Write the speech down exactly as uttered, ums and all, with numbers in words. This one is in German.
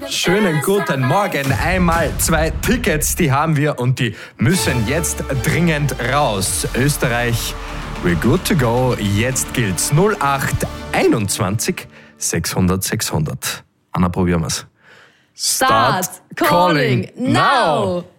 Schönen guten Morgen. Einmal zwei Tickets, die haben wir und die müssen jetzt dringend raus. Österreich, we're good to go. Jetzt gilt's null acht einundzwanzig sechshundert sechshundert. Anna, probieren wir's. Start calling now!